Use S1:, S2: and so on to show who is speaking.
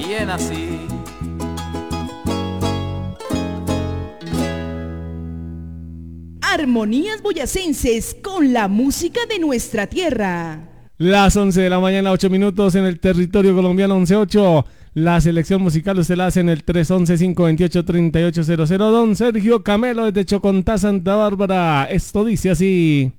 S1: bien así.
S2: Armonías boyacenses con la música de nuestra tierra.
S3: Las 11 de la mañana, 8 minutos en el territorio colombiano, 11:08. La selección musical usted la hace en el 311-528-3800. Don Sergio Camelo desde Chocontá, Santa Bárbara. Esto dice así.